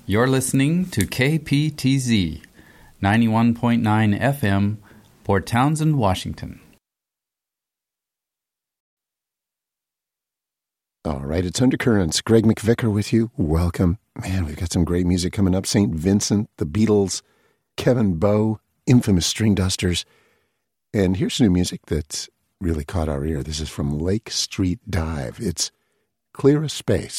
You're listening to KPTZ 91.9 FM, Port Townsend, Washington. All right, it's Undercurrents. Greg McVicker with you. Welcome. Man, we've got some great music coming up. St. Vincent, the Beatles, Kevin Bowe, Infamous String Dusters. And here's new music that's really caught our ear. This is from Lake Street Dive. It's Clear a Space.